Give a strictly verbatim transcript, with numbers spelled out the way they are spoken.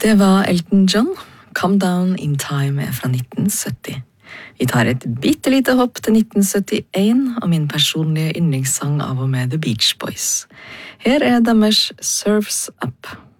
Det var Elton John. Come Down in Time er fra nitten sytti. Vi tar et bittelite hopp til nitten syttien, og min personlige yndlingssang av og med The Beach Boys. Her er deres Surf's Up.